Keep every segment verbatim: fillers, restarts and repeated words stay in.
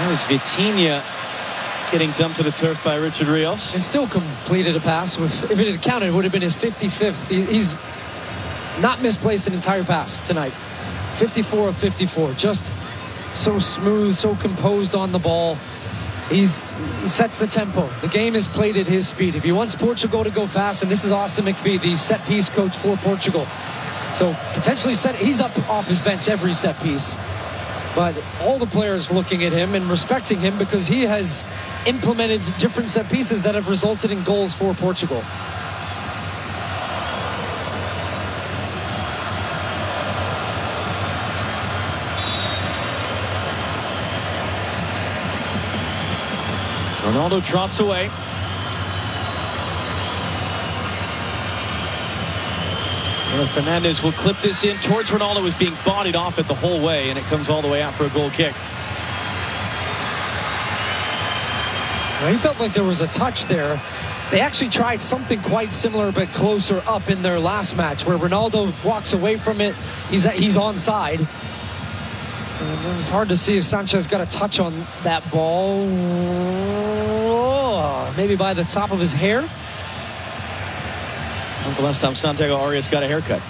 There's Vitinha getting dumped to the turf by Richard Rios. And still completed a pass. With, if it had counted, it would have been his fifty-fifth. He, he's not misplaced an entire pass tonight. fifty-four of fifty-four. Just so smooth, so composed on the ball. He's, he sets the tempo. The game is played at his speed. If he wants Portugal to go fast, and this is Austin McPhee, the set piece coach for Portugal. So potentially set, he's up off his bench every set piece. But all the players looking at him and respecting him because he has implemented different set pieces that have resulted in goals for Portugal. Ronaldo trots away. Bruno Fernandes will clip this in towards Ronaldo, who's being bodied off it the whole way, and it comes all the way out for a goal kick. Well, he felt like there was a touch there. They actually tried something quite similar but closer up in their last match where Ronaldo walks away from it. He's, he's onside. And it was hard to see if Sanchez got a touch on that ball. Oh, maybe by the top of his hair. When's the last time Santiago Arias got a haircut?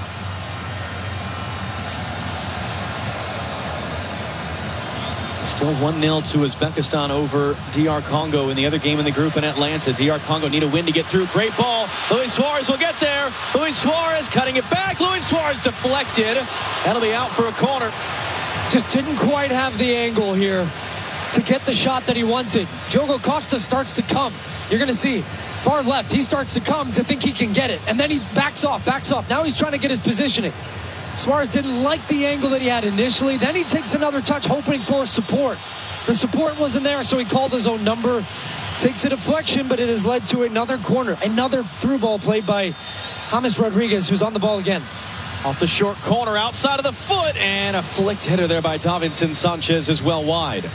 Still one nil to Uzbekistan over D R Congo in the other game in the group in Atlanta. D R Congo need a win to get through. Great ball. Luis Suarez will get there. Luis Suarez cutting it back. Luis Suarez deflected. That'll be out for a corner. Just didn't quite have the angle here to get the shot that he wanted. Diogo Costa starts to come. You're going to see far left. He starts to come to think he can get it. And then he backs off, backs off. Now he's trying to get his positioning. Suarez didn't like the angle that he had initially. Then he takes another touch, hoping for support. The support wasn't there, so he called his own number. Takes a deflection, but it has led to another corner. Another through ball played by James Rodriguez, who's on the ball again. Off the short corner, outside of the foot, and a flicked header there by Davinson Sanchez as well wide.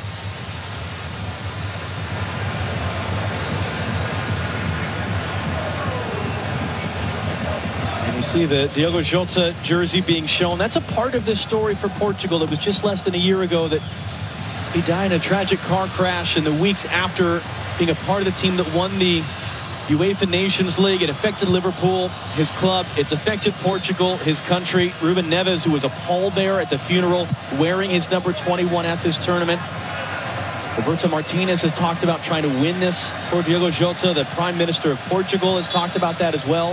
And you see the Diogo Jota jersey being shown. That's a part of this story for Portugal. It was just less than a year ago that he died in a tragic car crash in the weeks after being a part of the team that won the UEFA Nations League. It affected Liverpool, his club. It's affected Portugal, his country. Ruben Neves, who was a pallbearer at the funeral, wearing his number twenty-one at this tournament. Roberto Martinez has talked about trying to win this for Diogo Jota. The Prime Minister of Portugal has talked about that as well.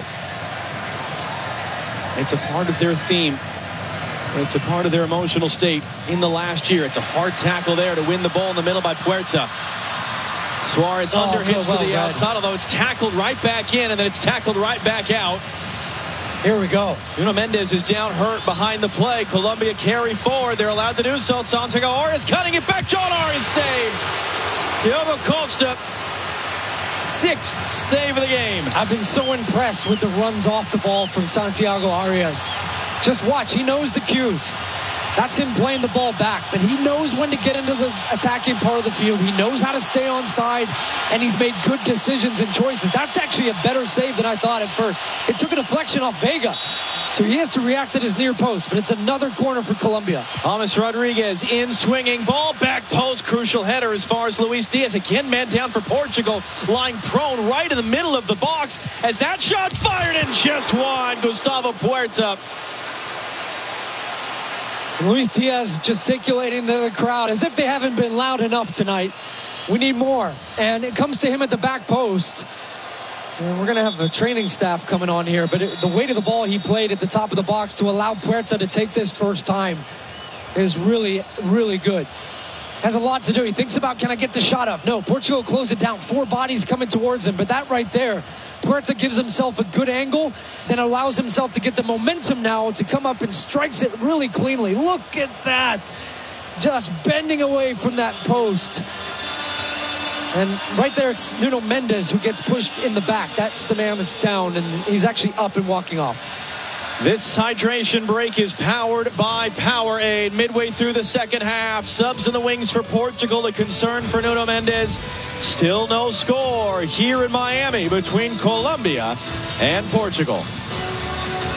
It's a part of their theme. It's a part of their emotional state in the last year. It's a hard tackle there to win the ball in the middle by Puerta. Suarez oh, underhits well, to the well, outside, although it's tackled right back in, and then it's tackled right back out. Here we go. Nuno Mendes is down hurt behind the play. Colombia carry forward. They're allowed to do so. Santiago Arias cutting it back. John Arias saved. Diogo Costa, sixth save of the game. I've been so impressed with the runs off the ball from Santiago Arias. Just watch. He knows the cues. That's him playing the ball back, but he knows when to get into the attacking part of the field. He knows how to stay on side, and he's made good decisions and choices. That's actually a better save than I thought at first. It took a deflection off Vega, so he has to react at his near post, but it's another corner for Colombia. James Rodriguez in swinging, ball back post, crucial header as far as Luis Diaz. Again, man down for Portugal, lying prone right in the middle of the box as that shot fired in just one. Gustavo Puerta. Luis Diaz gesticulating to the crowd as if they haven't been loud enough tonight. We need more. And it comes to him at the back post. And we're going to have a training staff coming on here, but it, the weight of the ball he played at the top of the box to allow Puerta to take this first time is really, really good. Has a lot to do. He thinks about, can I get the shot off? No, Portugal close it down. Four bodies coming towards him, but that right there, Puerta gives himself a good angle, then allows himself to get the momentum now to come up and strikes it really cleanly. Look at that. Just bending away from that post. And right there, it's Nuno Mendes who gets pushed in the back. That's the man that's down, and he's actually up and walking off. This hydration break is powered by Powerade. Midway through the second half, subs in the wings for Portugal. A concern for Nuno Mendes. Still no score here in Miami between Colombia and Portugal.